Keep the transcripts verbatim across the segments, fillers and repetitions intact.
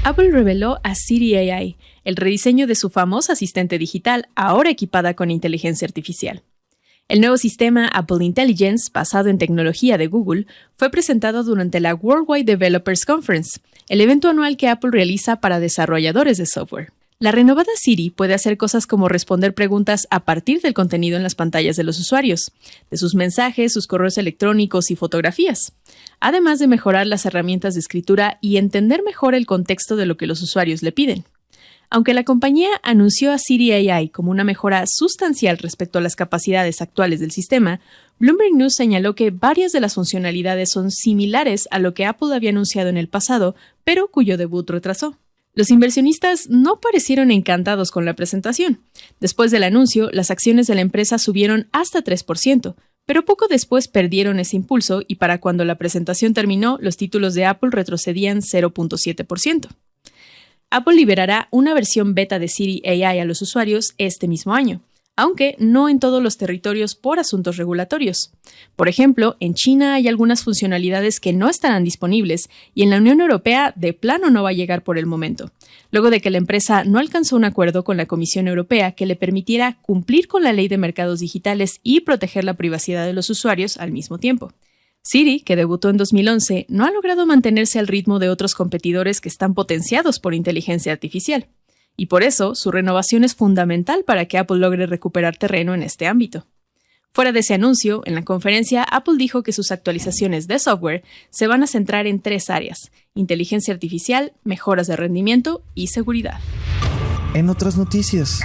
Apple reveló a Siri A I, el rediseño de su famosa asistente digital, ahora equipada con inteligencia artificial. El nuevo sistema Apple Intelligence, basado en tecnología de Google, fue presentado durante la Worldwide Developers Conference, el evento anual que Apple realiza para desarrolladores de software. La renovada Siri puede hacer cosas como responder preguntas a partir del contenido en las pantallas de los usuarios, de sus mensajes, sus correos electrónicos y fotografías, además de mejorar las herramientas de escritura y entender mejor el contexto de lo que los usuarios le piden. Aunque la compañía anunció a Siri A I como una mejora sustancial respecto a las capacidades actuales del sistema, Bloomberg News señaló que varias de las funcionalidades son similares a lo que Apple había anunciado en el pasado, pero cuyo debut retrasó. Los inversionistas no parecieron encantados con la presentación. Después del anuncio, las acciones de la empresa subieron hasta tres por ciento, pero poco después perdieron ese impulso y para cuando la presentación terminó, los títulos de Apple retrocedían cero punto siete por ciento. Apple liberará una versión beta de Siri A I a los usuarios este mismo año, aunque no en todos los territorios por asuntos regulatorios. Por ejemplo, en China hay algunas funcionalidades que no estarán disponibles y en la Unión Europea de plano no va a llegar por el momento, luego de que la empresa no alcanzó un acuerdo con la Comisión Europea que le permitiera cumplir con la ley de mercados digitales y proteger la privacidad de los usuarios al mismo tiempo. Siri, que debutó en dos mil once, no ha logrado mantenerse al ritmo de otros competidores que están potenciados por inteligencia artificial. Y por eso, su renovación es fundamental para que Apple logre recuperar terreno en este ámbito. Fuera de ese anuncio, en la conferencia, Apple dijo que sus actualizaciones de software se van a centrar en tres áreas: inteligencia artificial, mejoras de rendimiento y seguridad. En otras noticias.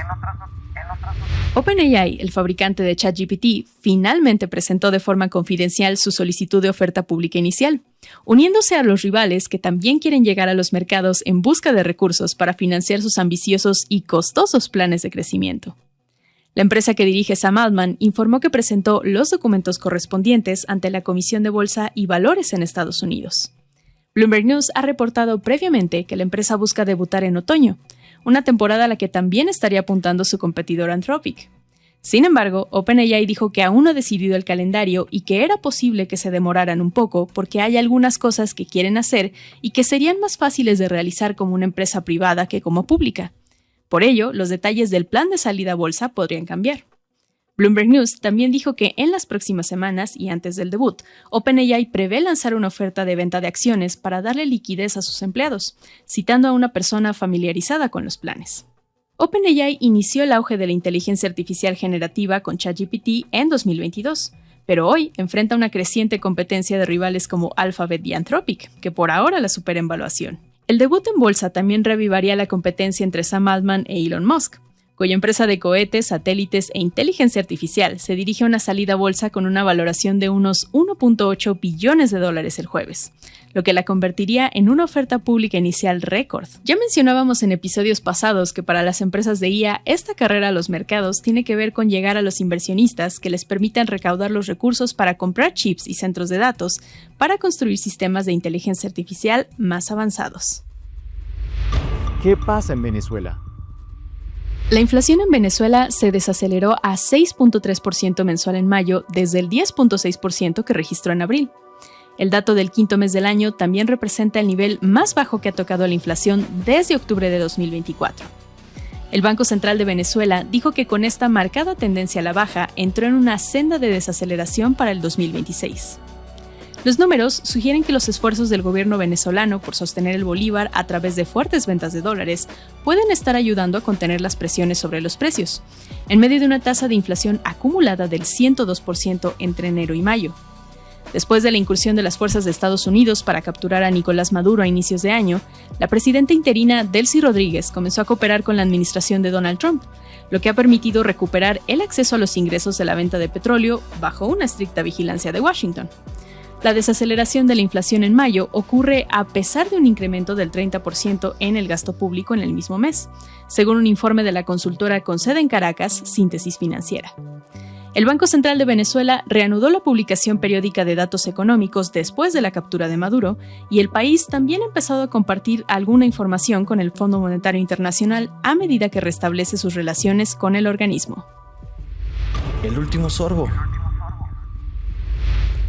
OpenAI, el fabricante de ChatGPT, finalmente presentó de forma confidencial su solicitud de oferta pública inicial, uniéndose a los rivales que también quieren llegar a los mercados en busca de recursos para financiar sus ambiciosos y costosos planes de crecimiento. La empresa que dirige Sam Altman informó que presentó los documentos correspondientes ante la Comisión de Bolsa y Valores en Estados Unidos. Bloomberg News ha reportado previamente que la empresa busca debutar en otoño, una temporada a la que también estaría apuntando su competidor Anthropic. Sin embargo, OpenAI dijo que aún no ha decidido el calendario y que era posible que se demoraran un poco porque hay algunas cosas que quieren hacer y que serían más fáciles de realizar como una empresa privada que como pública. Por ello, los detalles del plan de salida a bolsa podrían cambiar. Bloomberg News también dijo que en las próximas semanas y antes del debut, OpenAI prevé lanzar una oferta de venta de acciones para darle liquidez a sus empleados, citando a una persona familiarizada con los planes. OpenAI inició el auge de la inteligencia artificial generativa con ChatGPT en dos mil veintidós, pero hoy enfrenta una creciente competencia de rivales como Alphabet y Anthropic, que por ahora la supera en valuación. El debut en bolsa también reavivaría la competencia entre Sam Altman e Elon Musk, cuya empresa de cohetes, satélites e inteligencia artificial se dirige a una salida a bolsa con una valoración de unos uno punto ocho billones de dólares el jueves, lo que la convertiría en una oferta pública inicial récord. Ya mencionábamos en episodios pasados que para las empresas de I A, esta carrera a los mercados tiene que ver con llegar a los inversionistas que les permitan recaudar los recursos para comprar chips y centros de datos para construir sistemas de inteligencia artificial más avanzados. ¿Qué pasa en Venezuela? La inflación en Venezuela se desaceleró a seis punto tres por ciento mensual en mayo desde el diez punto seis por ciento que registró en abril. El dato del quinto mes del año también representa el nivel más bajo que ha tocado la inflación desde octubre de dos mil veinticuatro. El Banco Central de Venezuela dijo que con esta marcada tendencia a la baja entró en una senda de desaceleración para el dos mil veintiséis. Los números sugieren que los esfuerzos del gobierno venezolano por sostener el bolívar a través de fuertes ventas de dólares pueden estar ayudando a contener las presiones sobre los precios, en medio de una tasa de inflación acumulada del ciento dos por ciento entre enero y mayo. Después de la incursión de las fuerzas de Estados Unidos para capturar a Nicolás Maduro a inicios de año, la presidenta interina Delcy Rodríguez comenzó a cooperar con la administración de Donald Trump, lo que ha permitido recuperar el acceso a los ingresos de la venta de petróleo bajo una estricta vigilancia de Washington. La desaceleración de la inflación en mayo ocurre a pesar de un incremento del treinta por ciento en el gasto público en el mismo mes, según un informe de la consultora con sede en Caracas, Síntesis Financiera. El Banco Central de Venezuela reanudó la publicación periódica de datos económicos después de la captura de Maduro, y el país también ha empezado a compartir alguna información con el Fondo Monetario Internacional a medida que restablece sus relaciones con el organismo. El último sorbo.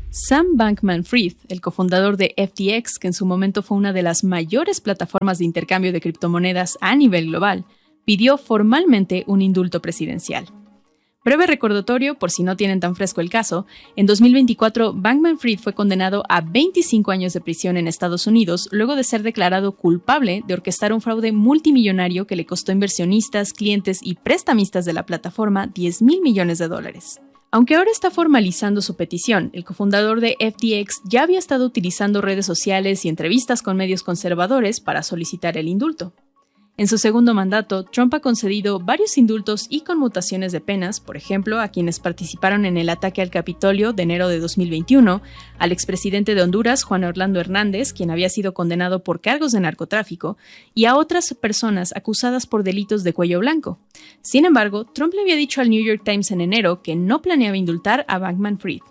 Sam Bankman-Fried, el cofundador de F T X, que en su momento fue una de las mayores plataformas de intercambio de criptomonedas a nivel global, pidió formalmente un indulto presidencial. Breve recordatorio, por si no tienen tan fresco el caso, en dos mil veinticuatro Bankman-Fried fue condenado a veinticinco años de prisión en Estados Unidos luego de ser declarado culpable de orquestar un fraude multimillonario que le costó a inversionistas, clientes y prestamistas de la plataforma diez mil millones de dólares. Aunque ahora está formalizando su petición, el cofundador de F T X ya había estado utilizando redes sociales y entrevistas con medios conservadores para solicitar el indulto. En su segundo mandato, Trump ha concedido varios indultos y conmutaciones de penas, por ejemplo, a quienes participaron en el ataque al Capitolio de enero de dos mil veintiuno, al expresidente de Honduras, Juan Orlando Hernández, quien había sido condenado por cargos de narcotráfico, y a otras personas acusadas por delitos de cuello blanco. Sin embargo, Trump le había dicho al New York Times en enero que no planeaba indultar a Bankman-Fried.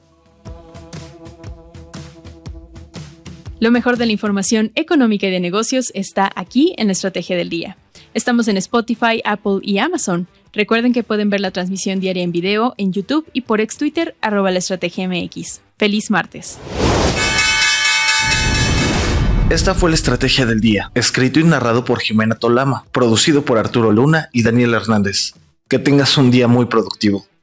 Lo mejor de la información económica y de negocios está aquí en la Estrategia del Día. Estamos en Spotify, Apple y Amazon. Recuerden que pueden ver la transmisión diaria en video en YouTube y por ex Twitter, arroba la estrategia M X. ¡Feliz martes! Esta fue la Estrategia del Día, escrito y narrado por Jimena Tolama, producido por Arturo Luna y Daniel Hernández. Que tengas un día muy productivo.